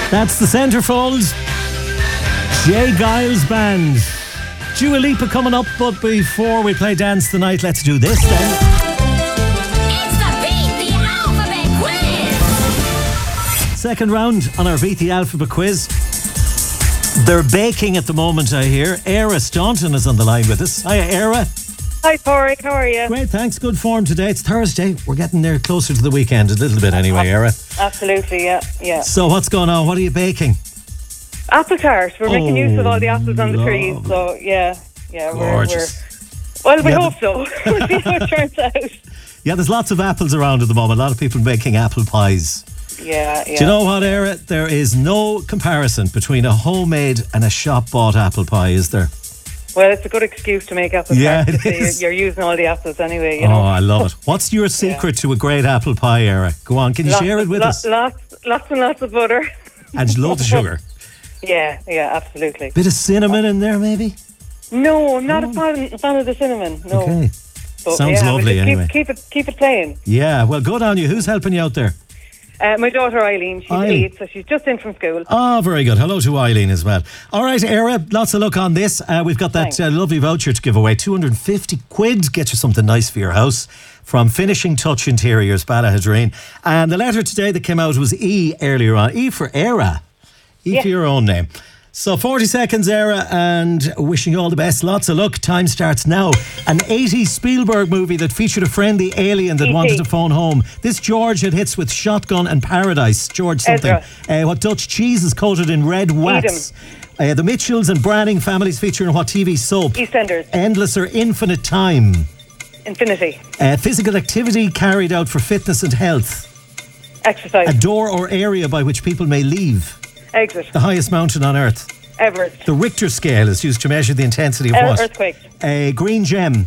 That's the centrefold. Jay Giles Band. Dua Lipa coming up, but before we play Dance the Night, let's do this then. It's the Beat the Alphabet Quiz. Second round on our Beat the Alphabet Quiz. They're baking at the moment, I hear. Eira Staunton is on the line with us. Hiya, Eira. Hi, Porrick. How are you? Great, thanks. Good form today. It's Thursday. We're getting there closer to the weekend a little bit anyway, Eira. Absolutely, yeah. So what's going on? What are you baking? Apple tart. We're making use of all the apples on the trees. So, yeah. Gorgeous. Well, we hope so. We'll see how it turns out. Yeah, there's lots of apples around at the moment. A lot of people making apple pies. Yeah. Do you know what, Eira? There is no comparison between a homemade and a shop-bought apple pie, is there? Well, it's a good excuse to make apple Yeah, tart. it is. You're using all the apples anyway, you Oh, know. I love it. What's your secret to a great apple pie, Eira? Go on, can you share it with us? Lots and lots of butter. And loads of sugar. Yeah, absolutely. Bit of cinnamon in there, maybe? No, I'm not a fan of the cinnamon. No. Okay. But, Sounds lovely just anyway. Keep it playing. Yeah, well, good on you. Who's helping you out there? My daughter Eileen, she's 8, so she's just in from school. Oh, very good. Hello to Eileen as well. All right, Eira, lots of luck on this. We've got that lovely voucher to give away. 250 quid. Get you something nice for your house from Finishing Touch Interiors, Ballahadreen. And the letter today that came out was E earlier on. E for Eira. For your own name. So 40 seconds, Eira, and wishing you all the best. Lots of luck. Time starts now. An 80s Spielberg movie that featured a friendly alien that wanted to phone home. This George had hits with Shotgun and Paradise. George something. What Dutch cheese is coated in red wax? The Mitchells and Branning families feature in what TV soap? EastEnders. Endless or infinite time? Infinity. Physical activity carried out for fitness and health? Exercise. A door or area by which people may leave? Exit. The highest mountain on earth? Everest. The Richter scale is used to measure the intensity of what? Earthquake. A green gem?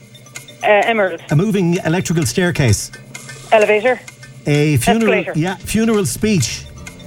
Emerald. A moving electrical staircase? Elevator. A funeral? Escalator. Yeah, funeral speech?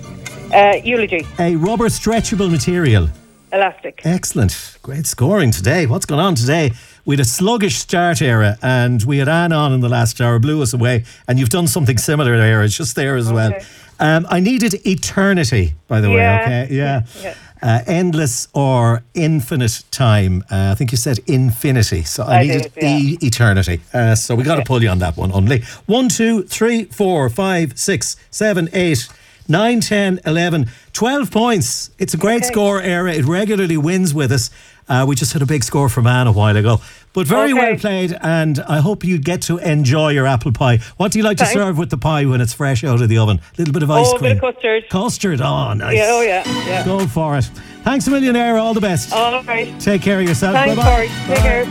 Eulogy. A rubber stretchable material? Elastic. Excellent. Great scoring today. What's going on today? We had a sluggish start, Eira, and we had Anne on in the last hour, blew us away, and you've done something similar, Eira. It's just there as well. I needed eternity, by the way, okay? Yeah. Endless or infinite time. I think you said infinity, so I needed eternity. So we got to pull you on that one only. 1, 2, 3, 4, 5, 6, 7, 8, 9, 10, 11, 12 points. It's a great score, Eira. It regularly wins with us. We just had a big score from Anne a while ago. But very well played, and I hope you get to enjoy your apple pie. What do you like to serve with the pie when it's fresh out of the oven? A little bit of ice cream. A bit of custard. Custard, oh, nice. Yeah. Go for it. Thanks a million, Eira. All the best. All right. Take care of yourself. Thanks, Bye-bye. Take care.